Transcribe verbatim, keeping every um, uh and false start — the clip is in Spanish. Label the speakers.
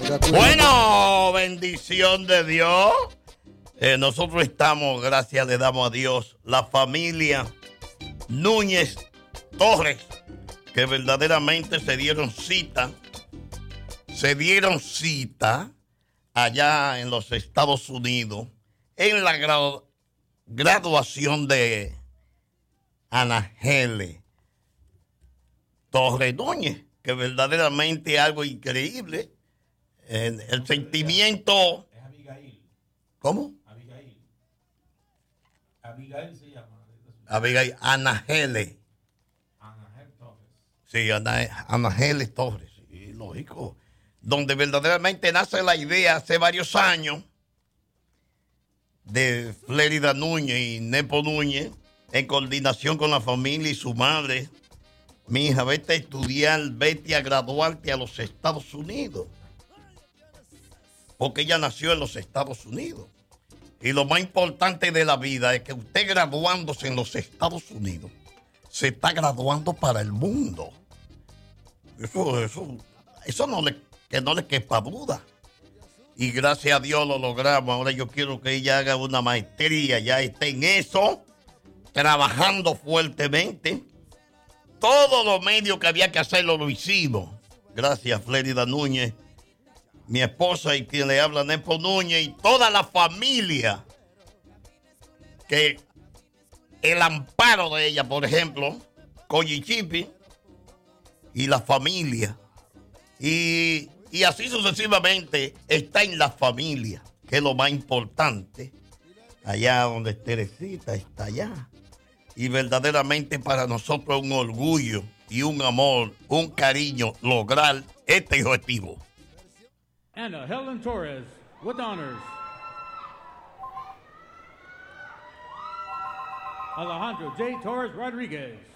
Speaker 1: Bueno, bendición de Dios. Eh, nosotros estamos, gracias le damos a Dios, la familia Núñez Torres, que verdaderamente se dieron cita, se dieron cita allá en los Estados Unidos en la gradu- graduación de Anahele Torres Núñez, que verdaderamente es algo increíble. El, el sentimiento.
Speaker 2: Es Abigail.
Speaker 1: ¿Cómo?
Speaker 2: Abigail. Abigail se llama.
Speaker 1: Abigail, Anahele.
Speaker 2: Anahel Torres.
Speaker 1: Sí, Ana, Anahele Torres. Sí, lógico. Donde verdaderamente nace la idea hace varios años de Flérida Núñez y Nepo Núñez, en coordinación con la familia y su madre. Mi hija, vete a estudiar, vete a graduarte a los Estados Unidos. Porque ella nació en los Estados Unidos. Y lo más importante de la vida es que usted graduándose en los Estados Unidos, se está graduando para el mundo. Eso, eso, eso no le, que no le quepa duda. Y gracias a Dios lo logramos. Ahora yo quiero que ella haga una maestría, ya esté en eso, trabajando fuertemente. Todos los medios que había que hacerlo lo hicimos. Gracias, Flérida Núñez, mi esposa y quien le habla, Nepo Núñez, y toda la familia. Que el amparo de ella, por ejemplo, Coyichipi y la familia. Y, y así sucesivamente está en la familia, que es lo más importante. Allá donde Teresita está allá. Y verdaderamente para nosotros es un orgullo y un amor, un cariño lograr este objetivo.
Speaker 3: Anna Helen Torres with honors. Alejandro J. Torres Rodriguez.